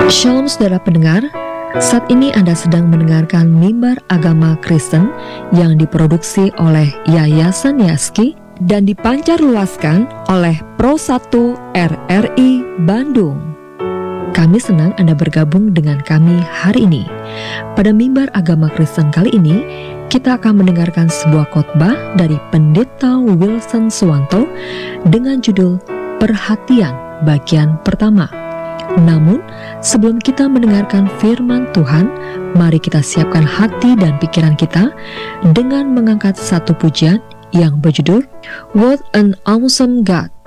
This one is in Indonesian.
Shalom saudara pendengar, saat ini Anda sedang mendengarkan Mimbar Agama Kristen yang diproduksi oleh Yayasan Yaski dan dipancarluaskan oleh Pro1 RRI Bandung. Kami senang Anda bergabung dengan kami hari ini. Pada Mimbar Agama Kristen kali ini, kita akan mendengarkan sebuah khotbah dari Pendeta Wilson Suwanto dengan judul Perhatian bagian pertama. Namun, sebelum kita mendengarkan firman Tuhan, mari kita siapkan hati dan pikiran kita dengan mengangkat satu pujian yang berjudul What an Awesome God.